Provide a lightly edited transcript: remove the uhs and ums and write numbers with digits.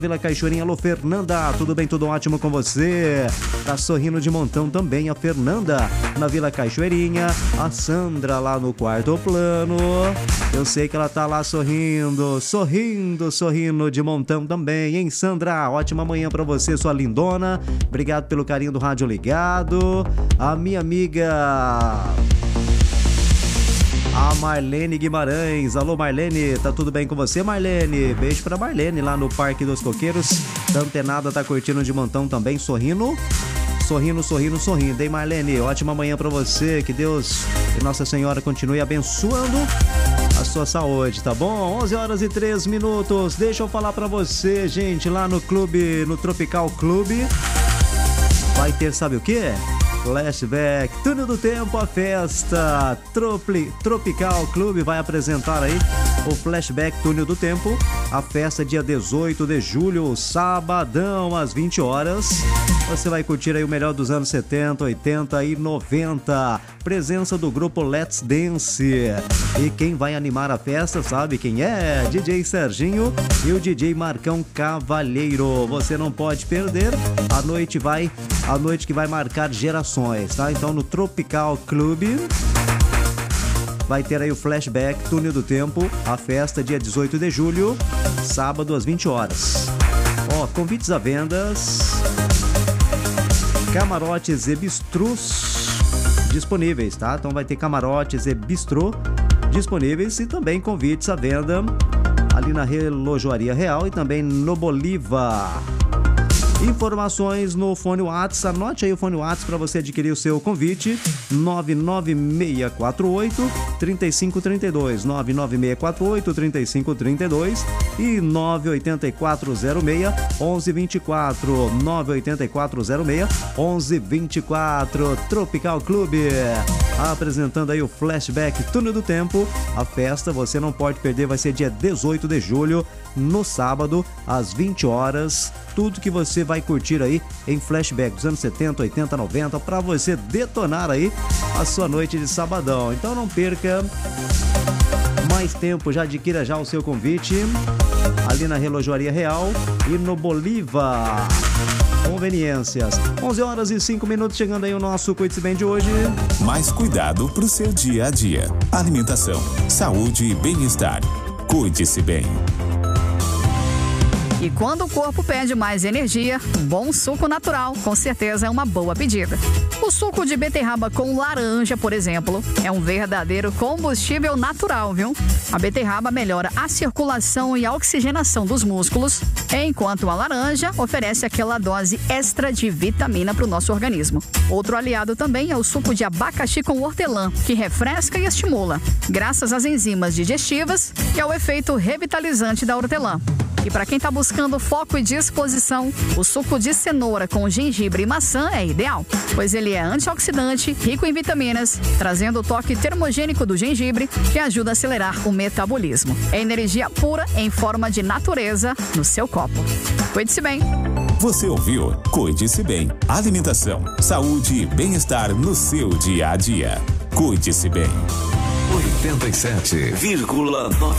Vila Cachoeirinha. Alô, Fernanda, tudo bem? Tudo ótimo com você? Tá sorrindo de montão também a Fernanda na Vila Cachoeirinha. A Sandra lá no quarto plano. Eu sei que ela tá lá sorrindo de montão também, hein, Sandra? Ótima manhã pra você, sua lindona. Obrigado pelo carinho do rádio ligado. A minha amiga... a Marlene Guimarães. Alô, Marlene, tá tudo bem com você, Marlene? Beijo pra Marlene lá no Parque dos Coqueiros. Tá antenada, tá curtindo de montão também, sorrindo, hein, Marlene? Ótima manhã pra você, que Deus e Nossa Senhora continue abençoando a sua saúde, tá bom? 11h03. Deixa eu falar pra você, gente, lá no clube, no Tropical Clube, vai ter, sabe o quê? Flashback, Túnel do Tempo, a festa Tropical Clube vai apresentar aí o Flashback Túnel do Tempo, a festa dia 18 de julho, sabadão, às 20 horas. Você vai curtir aí o melhor dos anos 70, 80 e 90. Presença do grupo Let's Dance. E quem vai animar a festa, sabe quem é? DJ Serginho e o DJ Marcão Cavalheiro. Você não pode perder. A noite que vai marcar gerações, tá? Então no Tropical Clube vai ter aí o Flashback Túnel do Tempo, a festa dia 18 de julho, sábado às 20 horas. Ó, convites à vendas, camarotes e bistrôs disponíveis, tá? Então vai ter camarotes e bistrô disponíveis e também convites à venda ali na Relojoaria Real e também no Bolívar. Informações no fone WhatsApp, anote aí o fone WhatsApp para você adquirir o seu convite, 99648-3532, 99648-3532 e 98406-1124, 98406-1124, Tropical Clube, apresentando aí o Flashback Túnel do Tempo, a festa você não pode perder, vai ser dia 18 de julho, no sábado, às 20 horas, tudo que você vai curtir aí em flashback dos anos 70, 80, 90 para você detonar aí a sua noite de sabadão. Então não perca mais tempo, já adquira já o seu convite ali na Relojoaria Real e no Bolívar. Conveniências. 11h05, chegando aí o nosso Cuide-se Bem de hoje. Mais cuidado pro seu dia a dia. Alimentação, saúde e bem-estar. Cuide-se bem. E quando o corpo pede mais energia, um bom suco natural, com certeza é uma boa pedida. O suco de beterraba com laranja, por exemplo, é um verdadeiro combustível natural, viu? A beterraba melhora a circulação e a oxigenação dos músculos, enquanto a laranja oferece aquela dose extra de vitamina para o nosso organismo. Outro aliado também é o suco de abacaxi com hortelã, que refresca e estimula, graças às enzimas digestivas e ao efeito revitalizante da hortelã. E para quem está buscando foco e disposição, o suco de cenoura com gengibre e maçã é ideal, pois ele é antioxidante, rico em vitaminas, trazendo o toque termogênico do gengibre, que ajuda a acelerar o metabolismo. É energia pura em forma de natureza no seu copo. Cuide-se bem. Você ouviu Cuide-se Bem. Alimentação, saúde e bem-estar no seu dia a dia. Cuide-se bem. 87,9